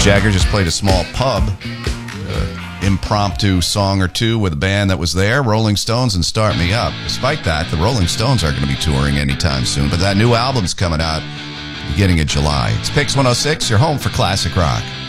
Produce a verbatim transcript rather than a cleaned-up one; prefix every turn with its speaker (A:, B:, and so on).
A: Jagger just played a small pub, uh, impromptu song or two with a band that was there, Rolling Stones and Start Me Up. Despite that, the Rolling Stones aren't going to be touring anytime soon, but that new album's coming out beginning of July. It's Pix one oh six, your home for classic rock.